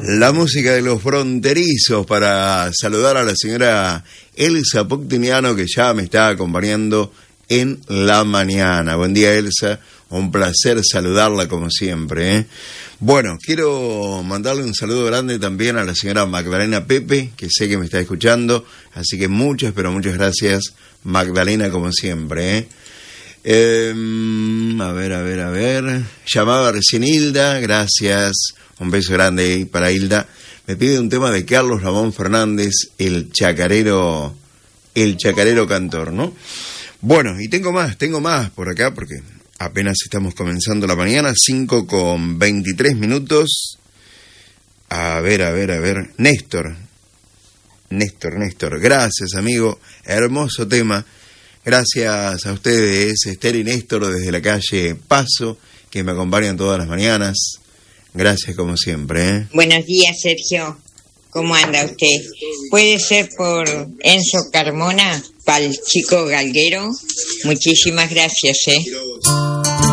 La música de los fronterizos para saludar a la señora Elsa Puctiniano, que ya me está acompañando en la mañana. Buen día, Elsa, un placer saludarla como siempre, ¿eh? Bueno, quiero mandarle un saludo grande también a la señora Magdalena Pepe, que sé que me está escuchando, así que muchas, pero muchas gracias, Magdalena, como siempre, ¿eh? A ver, llamaba recién Hilda, gracias, un beso grande para Hilda. Me pide un tema de Carlos Ramón Fernández, el chacarero cantor, ¿no? Bueno, y tengo más por acá, porque apenas estamos comenzando la mañana, 5:23. A ver, Néstor, gracias, amigo, hermoso tema. Gracias a ustedes, Esther y Néstor, desde la calle Paso, que me acompañan todas las mañanas. Gracias como siempre, ¿eh? Buenos días, Sergio. ¿Cómo anda usted? ¿Puede ser por Enzo Carmona, para el chico galguero? Muchísimas gracias, ¿eh?